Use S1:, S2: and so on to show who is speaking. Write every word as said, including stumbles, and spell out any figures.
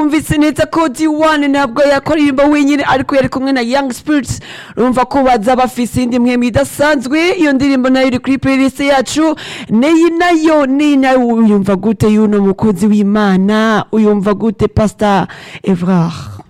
S1: umvise neza ko D one ntabwo yakoririmba wenyine ariko yari kumwe na Young Spirits urumva ko baza bafise indi mwemi idasanzwe iyo ndirimbo nayo iri kuri playlist yacu neyi nayo ni nayo uyumva gute yuno mukozi w'Imana uyumva gute Pastor Evrard